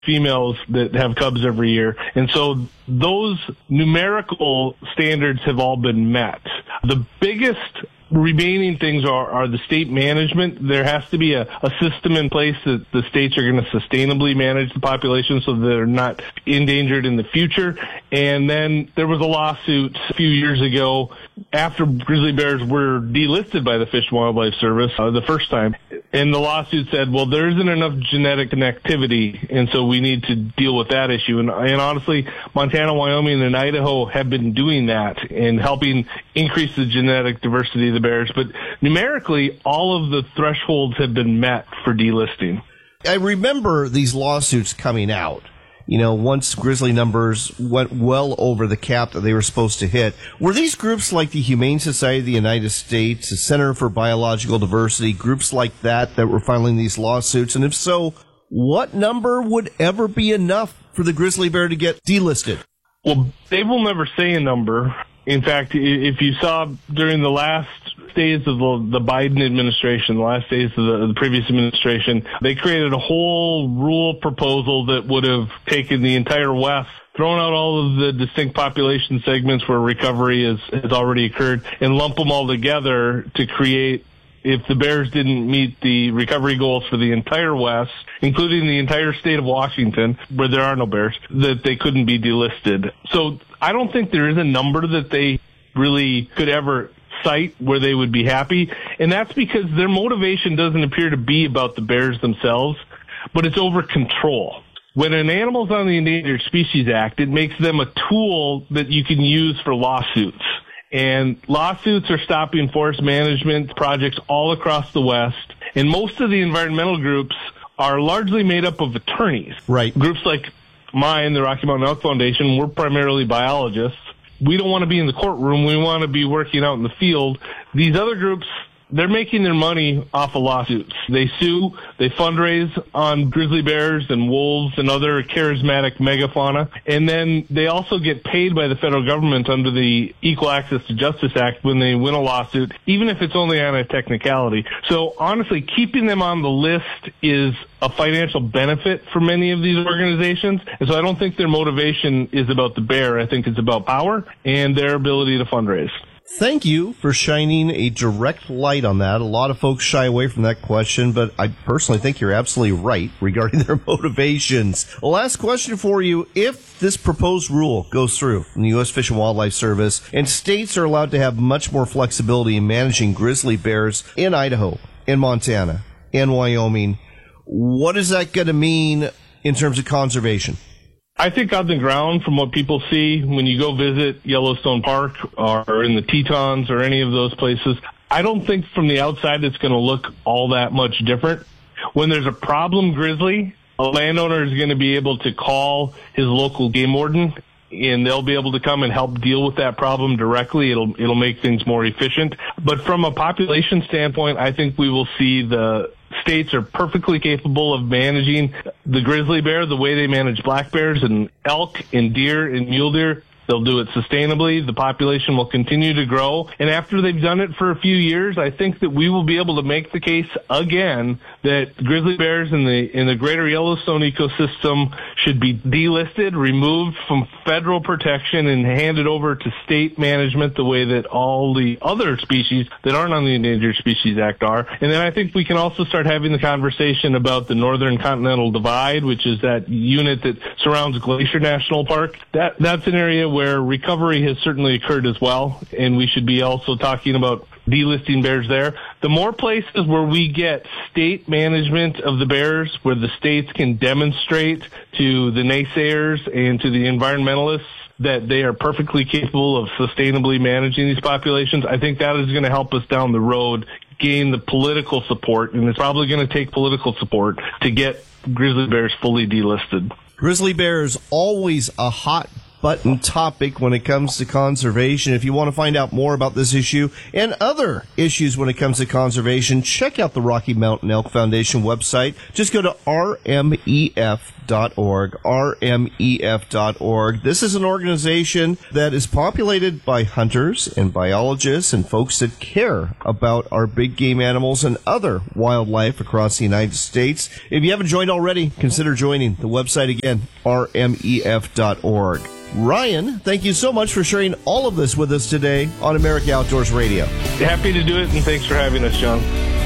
females that have cubs every year. And so those numerical standards have all been met. The biggest remaining things are the state management. There has to be a system in place that the states are going to sustainably manage the population so that they're not endangered in the future. And then there was a lawsuit a few years ago after grizzly bears were delisted by the Fish and Wildlife Service the first time. And the lawsuit said, well, there isn't enough genetic connectivity, and so we need to deal with that issue. And honestly, Montana, Wyoming, and Idaho have been doing that and helping increase the genetic diversity of the bears. But numerically, all of the thresholds have been met for delisting. I remember these lawsuits coming out. You know, once grizzly numbers went well over the cap that they were supposed to hit. Were these groups like the Humane Society of the United States, the Center for Biological Diversity, groups like that were filing these lawsuits? And if so, what number would ever be enough for the grizzly bear to get delisted? Well, they will never say a number. In fact, if you saw during the last days of the Biden administration, the last days of the previous administration, they created a whole rule proposal that would have taken the entire West, thrown out all of the distinct population segments where recovery has already occurred, and lump them all together to create, if the bears didn't meet the recovery goals for the entire West, including the entire state of Washington, where there are no bears, that they couldn't be delisted. So I don't think there is a number that they really could ever cite where they would be happy. And that's because their motivation doesn't appear to be about the bears themselves, but it's over control. When an animal's on the Endangered Species Act, it makes them a tool that you can use for lawsuits. And lawsuits are stopping forest management projects all across the West. And most of the environmental groups are largely made up of attorneys. Right. Groups like mine, the Rocky Mountain Elk Foundation, we're primarily biologists. We don't want to be in the courtroom. We want to be working out in the field. These other groups, they're making their money off of lawsuits. They sue, they fundraise on grizzly bears and wolves and other charismatic megafauna, and then they also get paid by the federal government under the Equal Access to Justice Act when they win a lawsuit, even if it's only on a technicality. So honestly, keeping them on the list is a financial benefit for many of these organizations, and so I don't think their motivation is about the bear. I think it's about power and their ability to fundraise. Thank you for shining a direct light on that. A lot of folks shy away from that question, but I personally think you're absolutely right regarding their motivations. A last question for you. If this proposed rule goes through from the U.S. Fish and Wildlife Service and states are allowed to have much more flexibility in managing grizzly bears in Idaho, in Montana, and Wyoming, what is that going to mean in terms of conservation? I think on the ground, from what people see when you go visit Yellowstone Park or in the Tetons or any of those places, I don't think from the outside it's going to look all that much different. When there's a problem grizzly, a landowner is going to be able to call his local game warden, and they'll be able to come and help deal with that problem directly. It'll make things more efficient. But from a population standpoint, I think we will see the states are perfectly capable of managing the grizzly bear the way they manage black bears and elk and deer and mule deer. They'll do it sustainably. The population will continue to grow. And after they've done it for a few years, I think that we will be able to make the case again that grizzly bears in the greater Yellowstone ecosystem should be delisted, removed from federal protection, and handed over to state management the way that all the other species that aren't on the Endangered Species Act are. And then I think we can also start having the conversation about the Northern Continental Divide, which is that unit that surrounds Glacier National Park. That's an area where recovery has certainly occurred as well, and we should be also talking about delisting bears there. The more places where we get state management of the bears, where the states can demonstrate to the naysayers and to the environmentalists that they are perfectly capable of sustainably managing these populations, I think that is going to help us down the road gain the political support, and it's probably going to take political support to get grizzly bears fully delisted. Grizzly bears, always a hot button topic when it comes to conservation. If you want to find out more about this issue and other issues when it comes to conservation, check out the Rocky Mountain Elk Foundation website. Just go to rmef.org, rmef.org. This is an organization that is populated by hunters and biologists and folks that care about our big game animals and other wildlife across the United States. If you haven't joined already, consider joining the website again, rmef.org. Ryan, thank you so much for sharing all of this with us today on America Outdoors Radio. Happy to do it, and thanks for having us, John.